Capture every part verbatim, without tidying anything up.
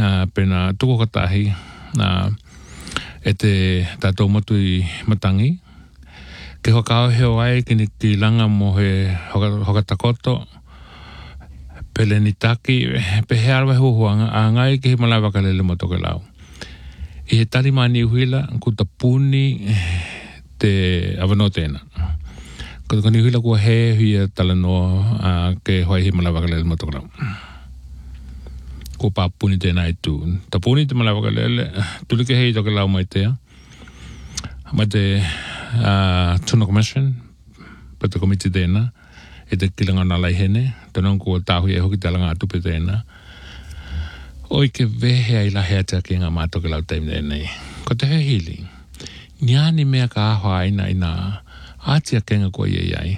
pena tuko katahi na e te tātou motu i matangi. Ke hokao heo ai kini ki langa mo he hoka, hoka takoto pele ni taki pe he arwa huhuanga a ngai ke he malai wakalele mo toke lau. I he tali mani uhuila ku tapuni te awano tēna. Ko kani uhuila kua he huia talanoa a ke hoi he malai wakalele mo toke lau. Ko papuni tēnā i tū. Tapuni te malai wakalele tuli ke hei toke lau mai tea. Mai te Uh, Tuna Commission, pata komiti tēnā, e te kilanga nā lai hene, tēnā kua tāhui e hoki te alanga atupe tēnā. Oi ke vehe ai lahe atea ki ngā mātoke lau teim tēnei. Ko te he hili, niani mea ka ahua aina ina ātia kenga kua iei ai.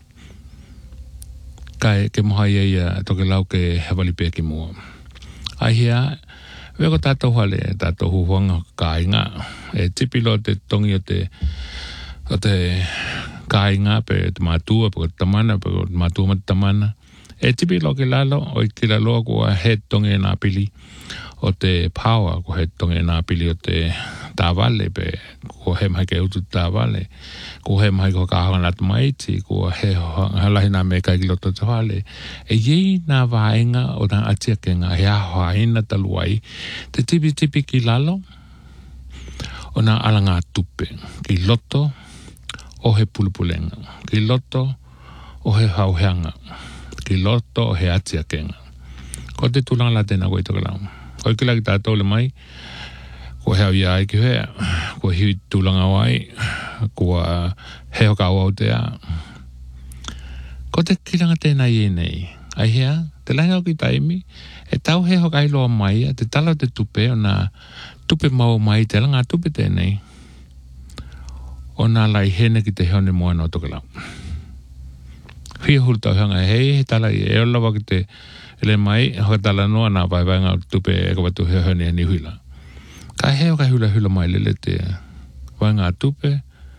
Kai ke moha iei toke lau ke hewali pēki mua. Ai hea, weko tātou hale, tātou huhuanga ka inga, e tipilo te tongi o te o te kāinga pe te mātua, pe te tamana, pe te mātua mata tamana. E tipi lo ke lalo, o i kila loa kua he tonge nā pili o te power, kua he tonge nā pili o te tāwale, pe kua he mahi ke utu tāwale, kua he mahi kua kāhanga nātu maiti, kua he halahi nā me kai kiloto te whale. E iei nā wāenga o nā atia kenga, he ahoa ina taluai, te tipi tipi ki lalo, o nā alanga tupe, ki loto, o he pulupulenga. Ki loto o he hauheanga. Ki loto o he atia kenga. Ko te tūlanga la tēnā koe toka lau. Ko i kila ki tātou le mai, ko heo ia ai ki hea, ko hui tūlanga wai, ko heo ka au tea. Ko te kilanga tēnā i nei. Ai hea, te lainga o ki taimi, e tau heo ka iloa mai, te tala o te tupe, o nā tupe mau mai, te langa tupe tēnei. O nā lai hene ki te heone moana o toke lau. Whia hulu tau hanga, hei he tala i e olawa ki te ele mai, hoka tala noa nā vai vai ngā tupe e ka watu hea heone ni huila. Ka heo ka hula hula mai lele te vai ngā tupe,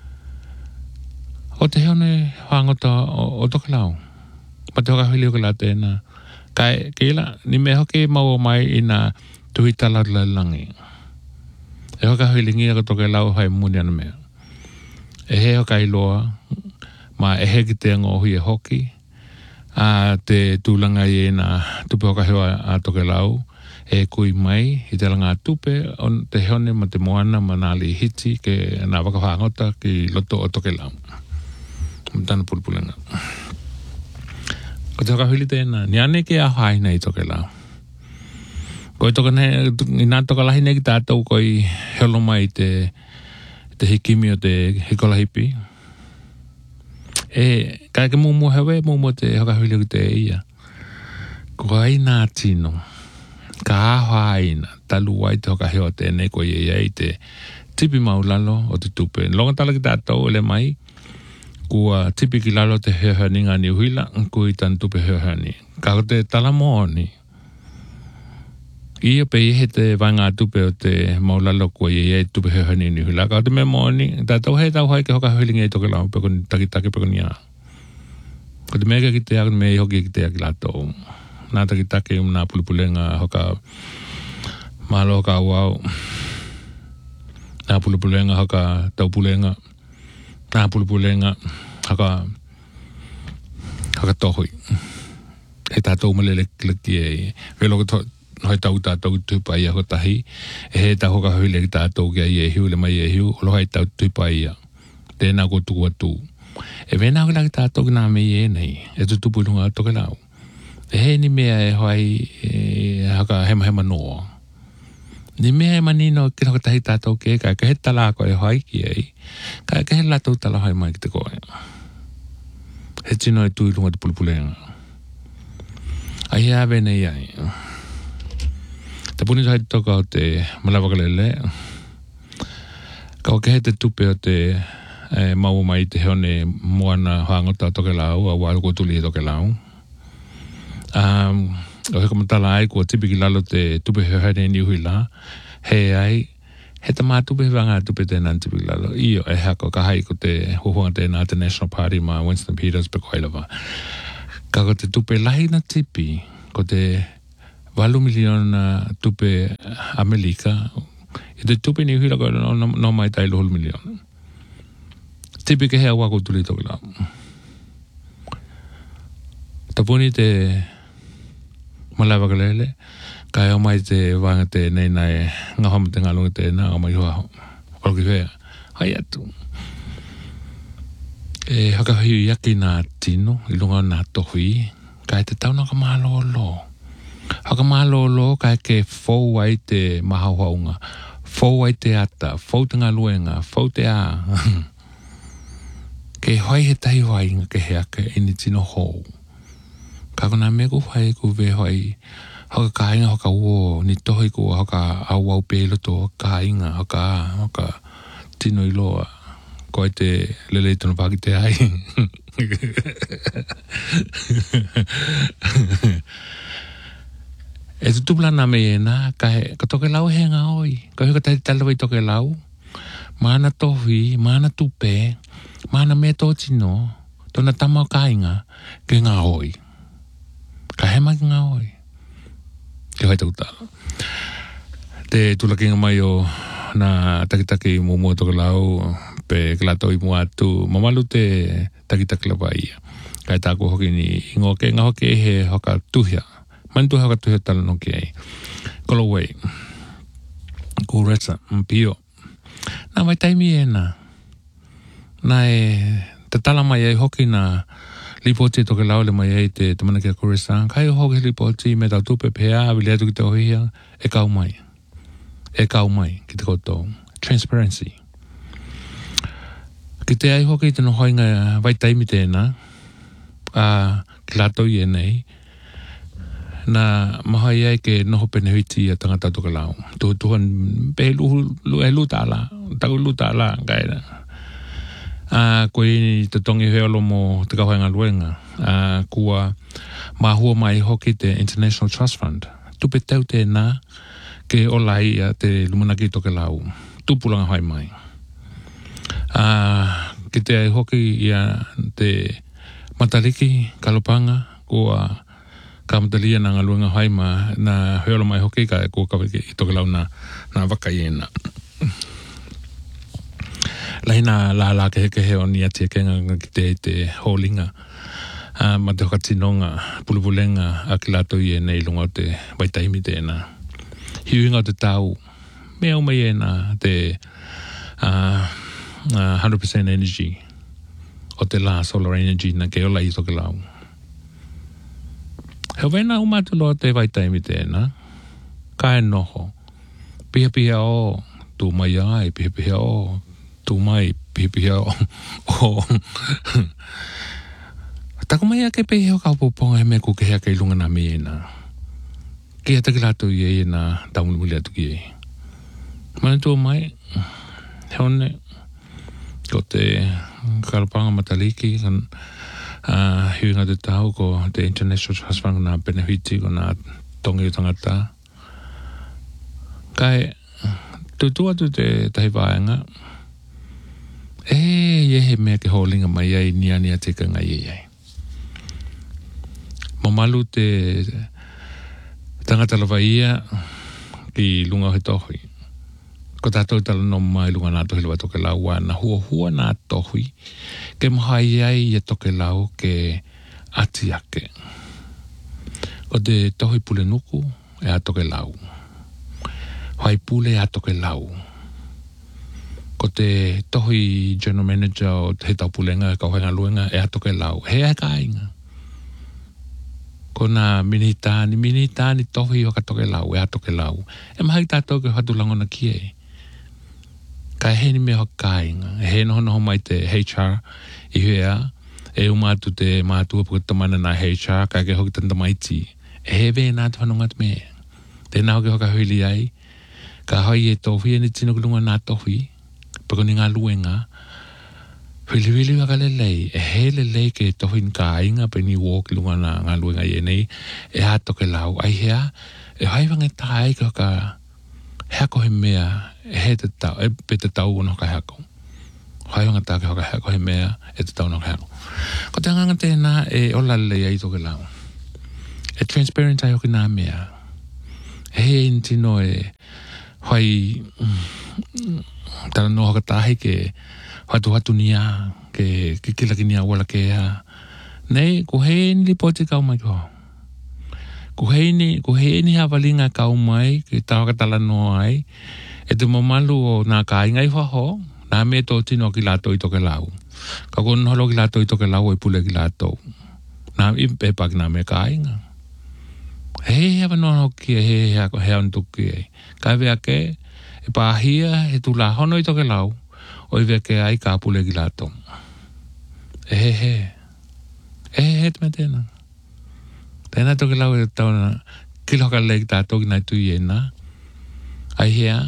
o te heone hangota o, o toke lau. Pa te hoka huli hoka la tēnā. Ka e keila, ni me hoke mau o mai i nā tuhi tala la langi. E hoka huli ngia ka toke lau hai muni ana mea. E heo kai loa, ma e he ki te ngohi e hoki, a te tūlanga i e nā tupe hoka hewa a toke lau, e kui mai, i te langa tupe, on te heone ma te moana, ma nā li hiti, ke nā wakawhangota ki loto o toke lau. Mtana pulpulenga. Ko te hoka hili tēnā, ni ane ke a haina i toke lau. Ko i toka ne, i nā toka lahi ne ki tātou koi helo mai te te hikimi o te hikolahipi. E, kai ke mumu hewe, mumu te hokahuli o te ia. Ko ai nā tino, ka ahua aina, talu wai te hokaheo te nei ko ia i te tipi maulalo o te tupe. Longa tala ki tātou ele mai, kua tipi ki lalo te heohani ngā ni uhuila, kui tan tupe heohani. Ka te tala mooni. Ia pe he te vanga tupe o te maulalo kua ia e tupe heohani ni uhuila. Ka te me mooni, tātou he tau hai ke hokahuli ngai toke lau, pe koni takitake pe koni a. Ko te mega ki te aki, me i hoki ki te aki lato. Nā takitake um nā pulupulenga hoka malo hoka auau. Nā pulupulenga hoka taupulenga. Nā pulupulenga hoka hoka tohui. He tātou malele kilaki e velo ka hoi tau tātou tuipa ia ho tahi. E he tā hoka huile ki tātou kia i e hiu le mai e hiu. Olo hai tau tuipa ia. Tēnā ko tuku atu. E vena hoi laki tātou ki nā mei e nei. E tu tupu ilunga toke lau. E he ni mea e hoi e haka hema hema noa. Ni mea e manino ki hoka tahi tātou ke kai. Ka he tala ko e hoi ki ei. Kai ka he latou tala hoi mai ki te koe. He tino e tu ilunga te pulupulenga. Ai hea vena iai. Te puni sai toka o te malawakalele. Ka o ke he te tupe o te e, mau mai te heone moana hangota toke lau, a wālu ko tuli toke lau. Um, o he kamatala ai kua tipiki lalo te tupe heone ni uhi la. He ai, he ta mā tupe wanga tupe tēnā tipiki lalo. Io e hako ka hai ko te huhunga tēnā te National Party ma Winston Peters pe koilawa. Ka ko te tupe lahi na tipi, ko te Walu miliona tupe Amerika. Ite tupe ni hila ko no no mai tai lo miliona. Tipe ke hea wako tuli toki lau. Tapuni te malawa kalele, kai o mai te wanga te nei nai ngahama te ngalunga te na o mai hoa. Oloki hea, hai atu. E haka hiu yaki nā tino, ilunga nā tohui, kai te tau naka mālolo. Haka mālolo kai ke fau ai te mahauhaunga, fau ai te ata, fau te ngaluenga, fau te a. Ke hoi he tai wai nga ke hea ke ini tino hou. Ka kona me ku whai ku ve hoi, haka ka inga haka uo, ni tohi ku haka au au pēlo to, ka inga haka, haka tino iloa, koe te lele tono paki te ai. E tu tupla na me e nā, ka, he, ka toke lau he ngā oi, ka huka tai talawai toke lau, mana tohi, mana tupe, mana me tō tino, tōna tamau ka inga, ke ngā oi. Ka hema ki ngā oi. Ke hoi taku tala. Te tulakinga mai o nā takitaki mō mua toka lau, pe klato i mua atu, mamalu te takitaki lapa ia. Kai tāku hoki ni ingo ke ngā hoki e he hoka tuhia. Mani tuhia hoka tuhia tala no ki ei. Kolo wei. Ko resa, mpio. Nā mai taimi e nā. Nā e te tala mai ei hoki nā lipoti toke lau le mai ei te tamana kia koresa. Kai hoki lipoti me tau tupe pea, wile atu ki te ohia, e kau mai. E kau mai ki te koto. Transparency. Ki te ai hoki te no hoinga vai taimi tēnā, a ki lato i e nei, na mahai ai ke noho pene huiti a tangata toke lau. Tu tuhan pe lu, lu e luta ala, taku luta ala, kaira. A koe ni te tongi heolo mo te kauhainga luenga. A kua mahua mai hoki te International Trust Fund. Tupe tau tēnā ke olai a te lumanaki toke lau. Tupulanga hai mai. A ki te ai hoki ia te matariki kalopanga kua ka matalia na ngaluenga hai ma na heolo mai hoki ka e kua kawiki i toke lau na, na waka iena. Laina la la ke ke he oni ati ke nga ki te te holinga a ma te hoka tinonga pulupulenga a ki lato i e nei lunga o te waitaimi tēnā. Hiuinga o te tau me au mai e nā te uh, uh, one hundred percent energy o te la solar energy na ke ola i toke lau. He wena umatu loa te waitaimi tēnā ka e noho pia pia o tu mai ai pia pia o tu mai pipia o o tako mai ake pe heo kaupoponga he me ku ke hea kei lunga na me e nā ke hea taki lato i e nā taumuli atu ki e mana tua mai heone ko te kalapanga mataliki kan uh, hiunga te tau ko te International Trust Fund na benefiti ko na tongi o tangata kai tutua tu te tahi vaenga e ye he mea ke holinga mai ai nia nia te ka ngai e ai. Mamalu te tangata lawa ia ki lunga he tohui. Ko tātou tala no mai lunga nā tohi lawa toke lau na hua hua nā tohui ke mahai ai e toke lau ke ati ake. Ko te tohi pule nuku e a toke lau. Hai pule e a toke lau. Ko te tohi general manager o te tau pulenga ka hoenga luenga e ato ke lau. He e ka inga. Ko nā minitani, minitani tohi o ka toke lau, e ato ke lau. E mahi tātou ke hatu langona ki e. Ka he ni mea hoka ka inga. E he noho noho mai te H R i huea. E umatu te mātua puka tamana nā H R ka ke hoki tanda maiti. E he vē nā te whanonga te mea. Tēnā hoki hoka huili ai. Ka hoi e tohi e ni tino kulunga nā tohi. Pako ni ngā luenga, whili whili waka le lei, e he le lei ke tohin ka inga pe ni wōki lunga na ngā luenga i e nei, e ha toke lau, ai hea, e haiwanga tai ka ka heko he mea, e he te tau, e pe te tau no ka heko. Haiwanga tā ke hoka heko he mea, e te tau no ka heko. Ko te nganga tēnā, e ola lei ai toke lau. E transparent ai hoki nā mea. he intino e hoi tala no haka tahi ke hatu hatu nia ke ke kila ki nia wala ke a nei ko he ni poti kau mai ko ko he ni ko he ni havalinga kau mai ke tau ka tala no ai e te mamalu o nā ka ingai whaho nā me tō tino ki lato i toke lau ka kon holo ki lato i toke lau e pule ki lato nā impe pak nā me ka inga he hewa no ki he he he he on tuki e ka vea ke e pāhia he tu la hono i toke lau o i vea ke ai ka pule ki lato e he he e he he te me tēnā tēnā toke lau e tau na kilo ka leik tā toki nai tui e nā ai hea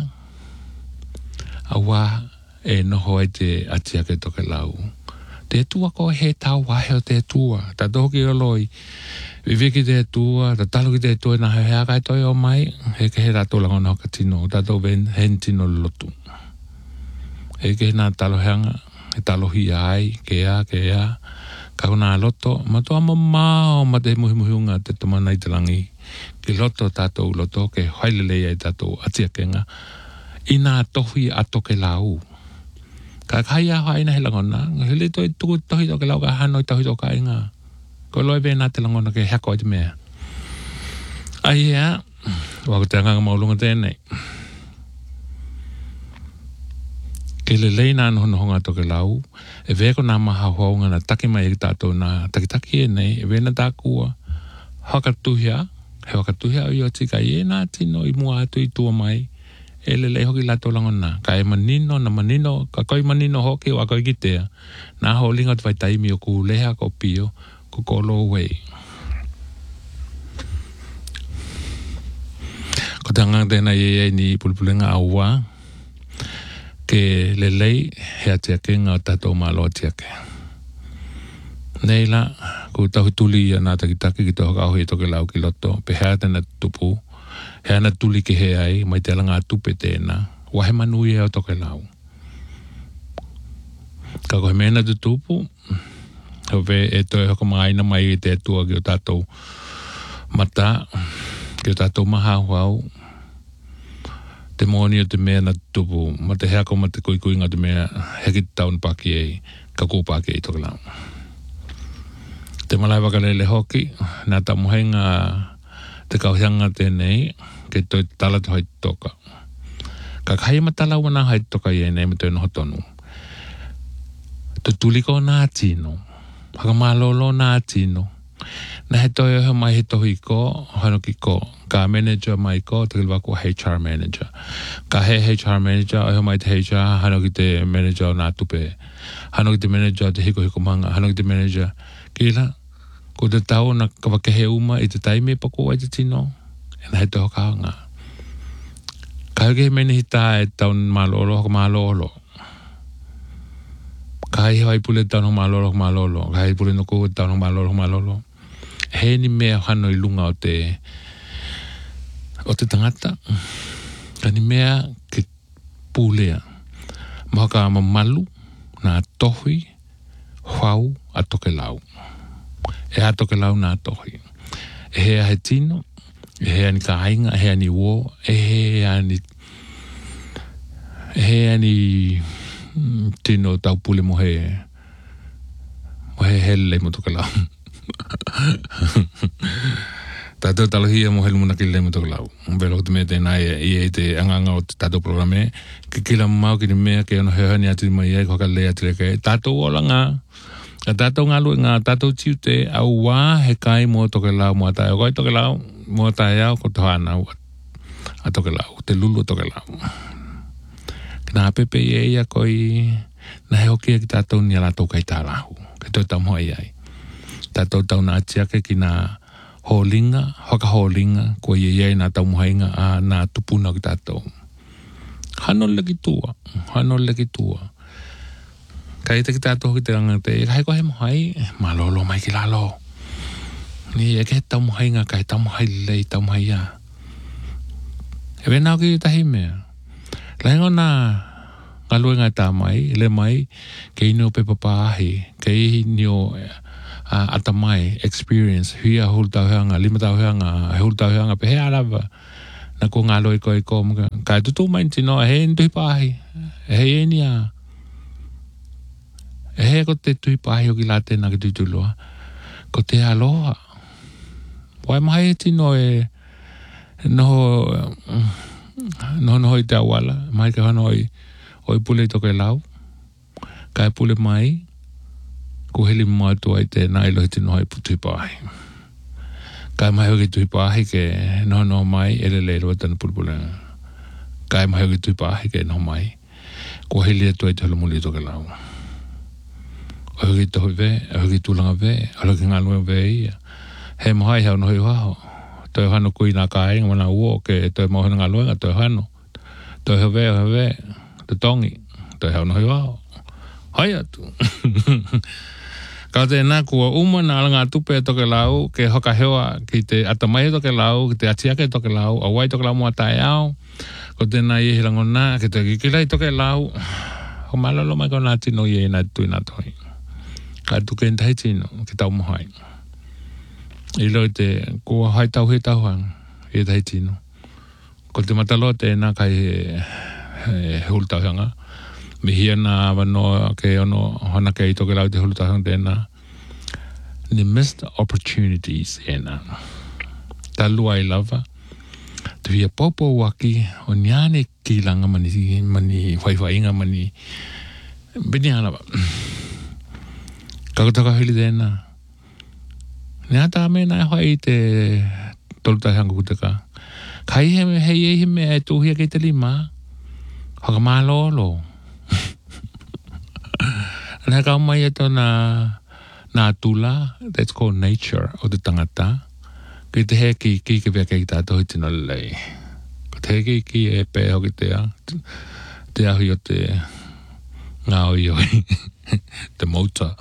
awa e noho ai te atia ke toke lau te tua ko he tau wahe o te tua ta toki o loi vivi ki te tua ta talo ki te tua na hea kai toi o mai he ke he rato langona ka tino ta to ven hen tino lotu he ke na talo heanga he talo hi ai ke a ke a ka una loto ma to ama ma o ma te muhi muhi unga te toma nai te langi ki loto tatou loto ke hailele ai tatou atia kenga ina tohi atoke lau ka kaya hai na helangona hele toi tu tohi toke lau ka hanoi tohi toka inga ko loi be na te langona ke hako te mea ai ya wa ko te anga maulunga tēnei ke le leina no honga toke lau e veko na maha hounga na take mai i tatou na takitaki e nei e vena tākua hakatuhia he wakatuhia o i tika i e nā tino i mua atu i tua mai e le lei hoki lato langona ka e manino na manino ka koi manino hoki o a koi kitea nā ho linga tu vai taimi o ku leha ko pio ku kolo wei ko tanga tēnā i e ni pulpulenga aua ke le lei he atia ke ngā tato malo atia ke nei la ko tahu tuli ia nā takitaki ki toha kauhi toke lau ki loto pe hea tēnā tupu hea na tuli ki he ai mai te langa tupe tēnā wahe manui e o toke lau ka kohe mena tu tupu hove e toi hoko maaina mai i te atua ki o tātou mata ki o tātou maha huau te moni o te mea na tupu ma te hea ko ma te kui kui ngā te mea heki taun paki ei ka kūpaki ei toke lau te malai wakalele hoki, nā tamuhenga te kauhianga tēnei, ke toi tala te hoi toka. Ka kai matala wana hoi toka i e nei me toi no hotonu. Tu tuliko nā tino, haka malolo nā tino. Na he toi oho mai he tohi ko, hano ki ko, ka manager mai ko, te kilwa ko H R manager. Ka he H R manager, oho mai te H R, hano ki te manager nā tupe. Hano ki te manager te hiko hiko manga, hano ki te manager, kila, ko te tau na kawakehe uma i te taime pako ai te tino. E na he toho kaanga. Ka heke he mene hita e tau malolo hoko malolo. Ka hei hoi pule tau no malolo hoko malolo. Ka hei pule no ko tau no malolo hoko malolo. He ni mea hano i lunga o te o te tangata. Ka ni mea ke pulea. Mahaka ama malu na tohi hau a toke lau. E a toke lau nā tohi. E hea he tino, e hea ni ka ainga, e hea ni wo, e hea ni e hea ni tino tau pule mo he mo he hele mo toke lau. Tātou talohia mo hele muna ki le mo toke lau. Mbelo te mea tēnā i e te anganga o tātou programe. Ki kila mau ki ni mea ke ono hea ni ati mai e koka lea tire ke. Tātou ola ngā Ka tātou ngālu ngā tātou tiu te au wā he kai mua toke lau mua tae. O koi toke lau mua tae au ko tohana a toke lau. Te lulu toke lau. Kina pepe i e ia koi na he hokia ki tātou ni ala tau kai tā lahu. Ke toi tau moa i ai. Tātou tau nā atiake ki nā holinga, hoka holinga, ko i e nā tau moa inga a nā tupuna ki tātou. Hano leki tua. Hano leki tua. Kai te ki tātou ki te ranga te, e kai kohe mohai, malolo mai ki lalo. Ni e ke tau mohai ngā kai, tau mohai lei, tau mohai ia. E wenau ki tahi mea. Lai ngā ngā lue ngā tā mai, le mai, ke ino pe papa ahi, ke ino uh, ata mai, experience, hia hulu tau heanga, lima tau heanga, he hulu tau heanga, pe he arawa, na ko ngalo i ko i ko mga ka tu tu mai tino he tui pahi he enia he ko te tui pahi o ki la te na ki tui tuloa ko te aloha wai mai tino e no no no i te awala mai ka hano i oi pule to ke lau ka pule mai ko heli mo to ai te na i lo tino ai pu tui pahi kai mai hoki tui pahi ke no no mai ele le lo tan pulpula kai mai hoki tui pahi ke no mai ko heli to ai tolo muli to ke lau hoki to ve hoki tu langa ve hoki ngalo ve he mai ha no hi wa to hano kui na kai ngana wo ke to mo ngalo nga to hano to he ve he ve to tongi to ha no hi wa haya tu ka te nā kua uma nā ngā tupe e toke lau ke hoka hewa ki te atamai e toke lau ki te atiake e toke lau a wai toke lau mua tae au ko te nā i hirango nā ke te kikila i toke lau ho malolo mai ko nā tino i e nā tui nā toi ka tuke in tahi tino ki tau mohai i loi te kua hai tau he tau hang i tahi tino ko te matalo te nā kai he hul tau hanga mi hia na wano ke ono hana ke i toke lau te hulu tahang tēnā ni missed opportunities ena talu ai lava tu hia popo waki o niane ki langa mani mani whaiwhainga mani bini ana ba kakotaka hili tēnā ni ata me nai hoi te tolu tahanga kutaka kai he hei he me e tu hia ke te lima haka maa lolo Nā kau mai e tō nā, nā tula, that's called nature, o te tangata. Ki te he ki ki ke vea kei tātou hi tino lei. Ko te he ki ki e pē hoki te a, te ahi o te ngā oi oi, te mouta.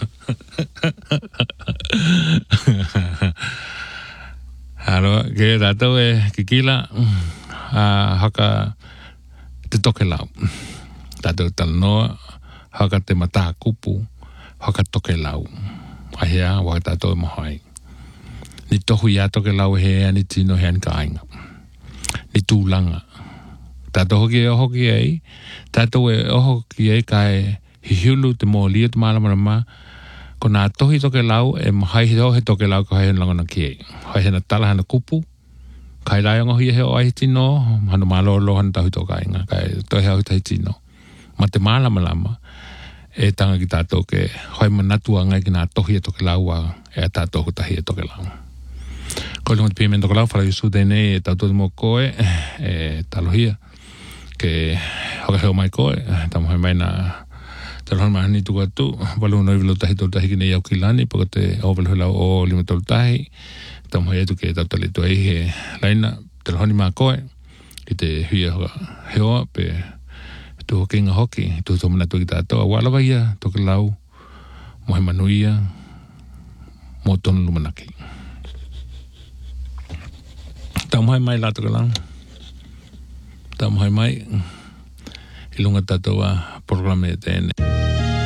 Haro, ke tātou e ki kila, uh, haka te toke lau. Tātou tala noa, haka te mata kupu, haka toke lau. Ahea, waka tātou e mohai. Ni tohu ia toke lau hea, ni tino hea ni ka ainga. Ni tūlanga. Tātou hoki e ohoki ei, tātou e ohoki ei kai hihiulu te mō lia te mālamarama, ko nā tohi toke lau e mohai he he toke lau ko hei langona ki ei. Hoi hena tala hana kupu, kai lai ongo hi he o ai tino, hana mālolo hana tahu toka inga, kai tohi au tahi tino. Ma te mālamalama, e tanga ki tātou ke hoi manatua ngai ki nā tohi e toke lau a e a tātou tahi e toke lau. Ko lunga te pime toke lau, whara yusu tēne e tātou te mō koe, e talohia, ke hoka heo mai koe, tamu hoi mai nā talohana mai hani tuku atu, walu noi vilo tahi tolu tahi ki nei au ki lani, pako te o valo lau o lima tolu tahi, tamu hoi etu ke tau tali tu ei he laina, talohani mā koe, ki te huia hoka heoa, pe tu hoki inga hoki, tu tō mana tu ki tātou, a walawa ia, toke lau, mohe manuia, mō tonu lumanaki. Tau mohe mai la toke lau. Tau mohe mai, i lunga tātou a programe e tēne,